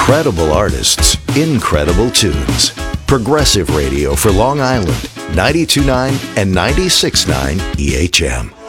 Incredible artists, incredible tunes. Progressive radio for Long Island, 92.9 and 96.9 EHM.